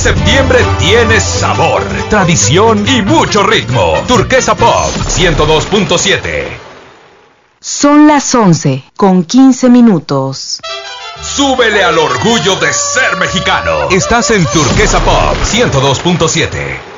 septiembre tiene sabor, tradición y mucho ritmo. Turquesa Pop 102.7. Son las 11:15. Súbele al orgullo de ser mexicano. Estás en Turquesa Pop 102.7.